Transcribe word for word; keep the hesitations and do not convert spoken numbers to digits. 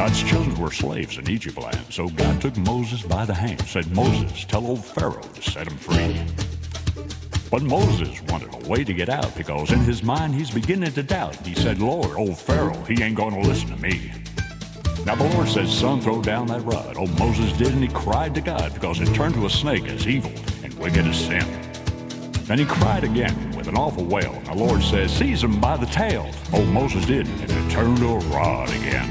God's children were slaves in Egypt land, so God took Moses by the hand, said, Moses, tell old Pharaoh to set him free. But Moses wanted a way to get out, because in his mind he's beginning to doubt. He said, Lord, old Pharaoh, he ain't going to listen to me. Now the Lord said, son, throw down that rod. Old Moses did, and he cried to God, because it turned to a snake as evil and wicked as sin. Then he cried again with an awful wail, and the Lord said, seize him by the tail. Old Moses did, and it turned to a rod again.